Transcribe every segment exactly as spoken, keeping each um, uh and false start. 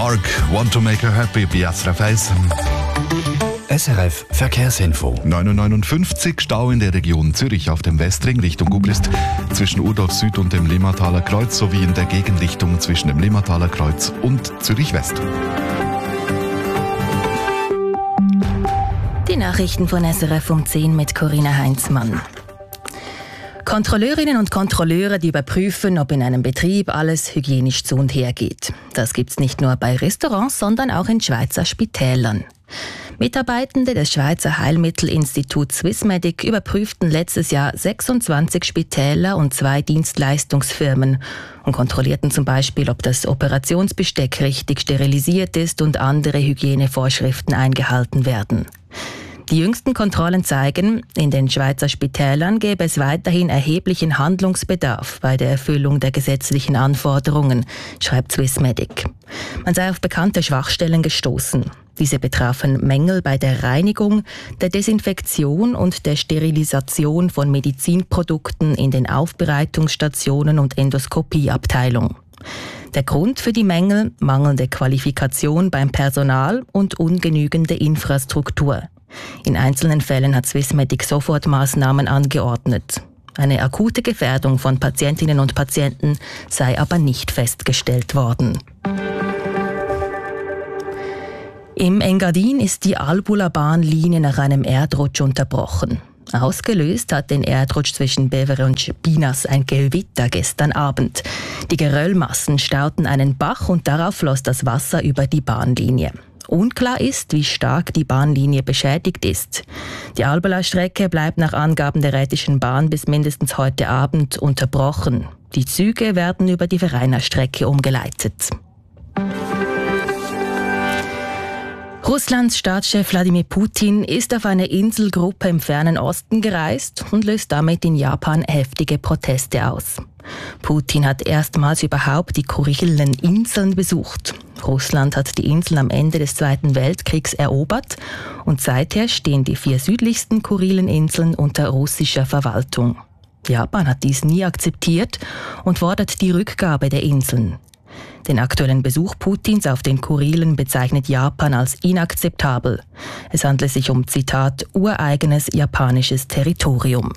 Mark, Want to Make Her Happy bei S R F eins. S R F Verkehrsinfo. neun Uhr neunundfünfzig, Stau in der Region Zürich auf dem Westring Richtung Gubrist zwischen Urdorf Süd und dem Limmataler Kreuz sowie in der Gegenrichtung zwischen dem Limmataler Kreuz und Zürich West. Die Nachrichten von S R F um zehn mit Corinna Heinzmann. Kontrolleurinnen und Kontrolleure, die überprüfen, ob in einem Betrieb alles hygienisch zu und her geht. Das gibt's nicht nur bei Restaurants, sondern auch in Schweizer Spitälern. Mitarbeitende des Schweizer Heilmittelinstituts Swissmedic überprüften letztes Jahr sechsundzwanzig Spitäler und zwei Dienstleistungsfirmen und kontrollierten zum Beispiel, ob das Operationsbesteck richtig sterilisiert ist und andere Hygienevorschriften eingehalten werden. Die jüngsten Kontrollen zeigen, in den Schweizer Spitälern gäbe es weiterhin erheblichen Handlungsbedarf bei der Erfüllung der gesetzlichen Anforderungen, schreibt Swissmedic. Man sei auf bekannte Schwachstellen gestoßen. Diese betrafen Mängel bei der Reinigung, der Desinfektion und der Sterilisation von Medizinprodukten in den Aufbereitungsstationen und Endoskopieabteilung. Der Grund für die Mängel: mangelnde Qualifikation beim Personal und ungenügende Infrastruktur. In einzelnen Fällen hat Swissmedic Sofortmaßnahmen angeordnet. Eine akute Gefährdung von Patientinnen und Patienten sei aber nicht festgestellt worden. Im Engadin ist die Albula-Bahnlinie nach einem Erdrutsch unterbrochen. Ausgelöst hat den Erdrutsch zwischen Bevere und Spinas ein Gewitter gestern Abend. Die Geröllmassen stauten einen Bach und darauf floss das Wasser über die Bahnlinie. Unklar ist, wie stark die Bahnlinie beschädigt ist. Die Albula-Strecke bleibt nach Angaben der Rhätischen Bahn bis mindestens heute Abend unterbrochen. Die Züge werden über die Verrainer-Strecke umgeleitet. Russlands Staatschef Wladimir Putin ist auf eine Inselgruppe im fernen Osten gereist und löst damit in Japan heftige Proteste aus. Putin hat erstmals überhaupt die Kurileninseln besucht. Russland hat die Inseln am Ende des Zweiten Weltkriegs erobert und seither stehen die vier südlichsten Kurileninseln unter russischer Verwaltung. Japan hat dies nie akzeptiert und fordert die Rückgabe der Inseln. Den aktuellen Besuch Putins auf den Kurilen bezeichnet Japan als inakzeptabel. Es handelt sich um, Zitat, ureigenes japanisches Territorium.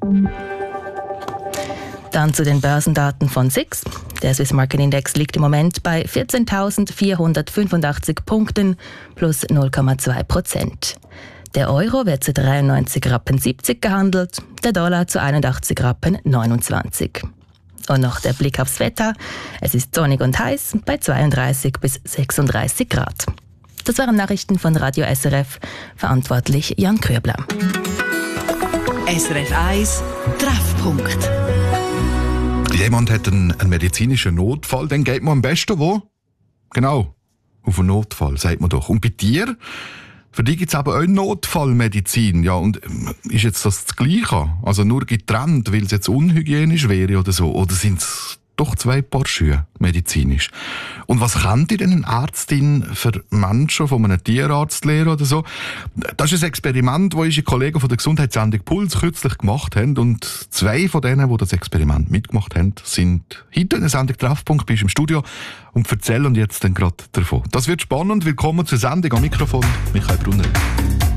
Dann zu den Börsendaten von S I X. Der Swiss Market Index liegt im Moment bei vierzehntausendvierhundertfünfundachtzig Punkten plus null Komma zwei Prozent. Der Euro wird zu dreiundneunzig Rappen siebzig gehandelt, der Dollar zu einundachtzig Rappen neunundzwanzig. Und noch der Blick aufs Wetter. Es ist sonnig und heiß bei zweiunddreißig bis sechsunddreißig Grad. Das waren Nachrichten von Radio S R F. Verantwortlich Jan Köbler. S R F eins Treffpunkt. Jemand hat einen, einen medizinischen Notfall, dann geht man am besten wo? Genau, auf einen Notfall, sagt man doch. Und bei dir? Für die gibt es aber auch Notfallmedizin. Ja, und ist jetzt das das Gleiche? Also nur getrennt, weil es jetzt unhygienisch wäre oder so? Oder sind es doch zwei Paar Schuhe medizinisch? Und was kann dir denn eine Ärztin für Menschen von einem Tierarzt lehren oder so? Das ist ein Experiment, das unsere Kollegen von der Gesundheitssendung Puls kürzlich gemacht haben. Und zwei von denen, die das Experiment mitgemacht haben, sind heute in der Sendung Treffpunkt bei uns im Studio und erzählen jetzt dann gerade davon. Das wird spannend. Willkommen zur Sendung. Am Mikrofon Michael Brunner.